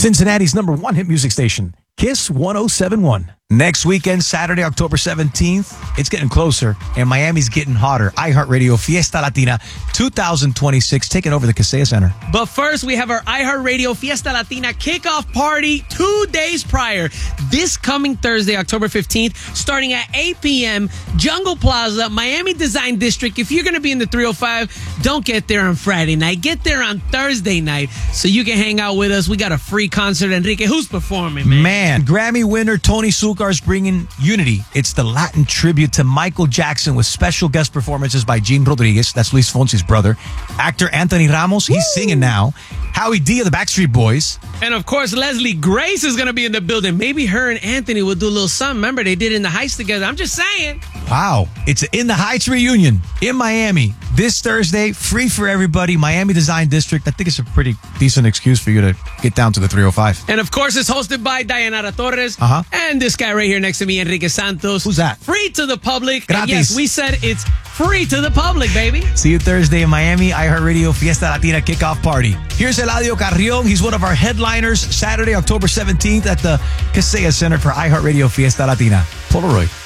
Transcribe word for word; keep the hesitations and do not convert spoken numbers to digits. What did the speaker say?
Cincinnati's number one hit music station, Kiss one oh seven point one. Next weekend, Saturday, October seventeenth, it's getting closer, and Miami's getting hotter. iHeartRadio Fiesta Latina twenty twenty-six, taking over the Kaseya Center. But first, we have our iHeartRadio Fiesta Latina kickoff party two days prior. This coming Thursday, October fifteenth, starting at eight p.m., Jungle Plaza, Miami Design District. If you're going to be in the three oh five, don't get there on Friday night. Get there on Thursday night so you can hang out with us. We got a free concert. Enrique, who's performing, man? Man, Grammy winner Tony Sukar's bringing Unity. It's the Latin tribute to Michael Jackson with special guest performances by Gene Rodriguez. That's Luis Fonsi's brother. Actor Anthony Ramos, he's Woo! singing now. Howie D of the Backstreet Boys. And, of course, Leslie Grace is going to be in the building. Maybe her and Anthony will do a little something. Remember, they did In the Heights together. I'm just saying. Wow. It's an In the Heights reunion in Miami this Thursday. Free for everybody. Miami Design District. I think it's a pretty decent excuse for you to get down to the three oh five. And, of course, it's hosted by Dayanara Torres. Uh-huh. And this guy right here next to me, Enrique Santos. Who's that? Free to the public. Gratis. And yes, we said it's free to the public, baby. See you Thursday in Miami. iHeartRadio Fiesta Latina kickoff party. Here's Eladio Carrion. He's one of our headliners Saturday, October seventeenth at the Kaseya Center for iHeartRadio Fiesta Latina. Polaroid.